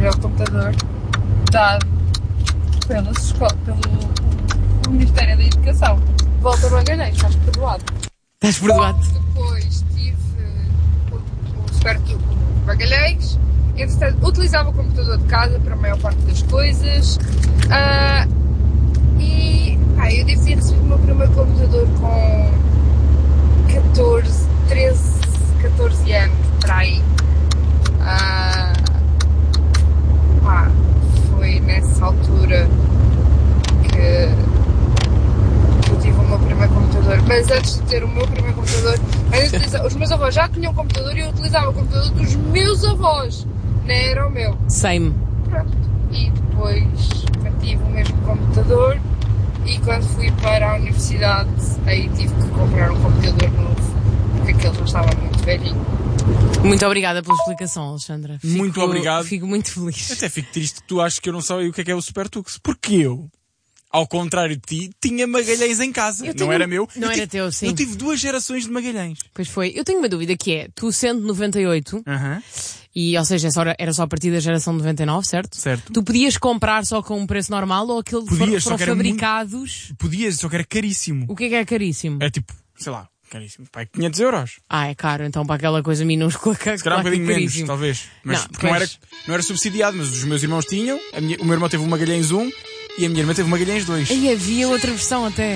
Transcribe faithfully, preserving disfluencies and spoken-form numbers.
é o computador dado pelas escolas, pelo o Ministério da Educação. Volta a Magalhães, estás perdoado. Estás perdoado. Depois tive o, o Supertubo Magalhães. Entretanto, utilizava o computador de casa para a maior parte das coisas. Uh, e ah, eu devo ter recebido o meu primeiro computador com catorze, treze, catorze anos, para aí. Uh, pá, foi nessa altura que eu tive o meu primeiro computador. Mas antes de ter o meu primeiro computador, os meus avós já tinham um computador e eu utilizava o computador dos meus avós. Não era o meu. Same. Pronto. E depois tive o mesmo computador e quando fui para a universidade aí tive que comprar um computador novo porque aquele já estava muito velhinho. Muito obrigada pela explicação, Alexandra. Fico, muito obrigado. Fico muito feliz. Até fico triste que tu achas que eu não sei o que é que é o Supertux. Porque eu, ao contrário de ti, tinha Magalhães em casa. Eu tenho... Não era meu. Não eu era tive... teu, sim. Eu tive duas gerações de Magalhães. Pois foi. Eu tenho uma dúvida que é, tu sendo noventa e oito, Aham. e, ou seja, era só a partir da geração de noventa e nove, certo? Certo. Tu podias comprar só com um preço normal ou aqueles Podias, foram só que era fabricados? Muito... Podias, só que era caríssimo. O que é que é caríssimo? É tipo, sei lá, caríssimo. Pai, quinhentos euros. Ah, é caro, então para aquela coisa minúscula que Se calhar um bocadinho menos, talvez. Mas não, porque não era, não era subsidiado, mas os meus irmãos tinham. A minha, o meu irmão teve o Magalhães um e a minha irmã teve o Magalhães dois. E havia outra versão até.